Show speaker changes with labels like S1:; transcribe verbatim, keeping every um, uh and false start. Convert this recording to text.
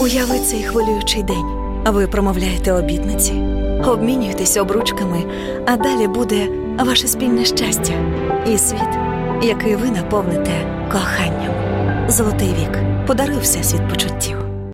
S1: Уяви цей хвилюючий день. Ви промовляєте обітниці, обмінюєтесь обручками, а далі буде ваше спільне щастя і світ, який ви наповните коханням. Золотий вік. Подаруй всесвіт почуттів.